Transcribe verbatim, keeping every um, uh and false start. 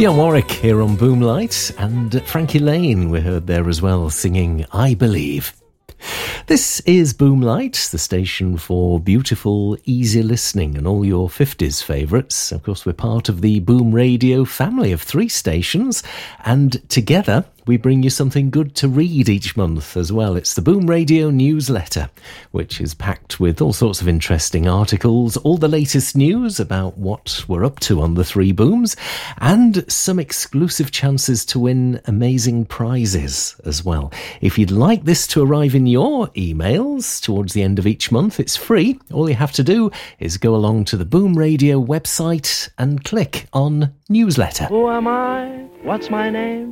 Dionne Warwick here on Boomlight, and Frankie Lane we heard there as well singing I Believe. This is Boomlight, the station for beautiful, easy listening and all your fifties favourites. Of course, we're part of the Boom Radio family of three stations, and together we bring you something good to read each month as well. It's the Boom Radio newsletter, which is packed with all sorts of interesting articles, all the latest news about what we're up to on the three booms, and some exclusive chances to win amazing prizes as well. If you'd like this to arrive in your emails towards the end of each month, it's free. All you have to do is go along to the Boom Radio website and click on newsletter. Who am I? What's my name?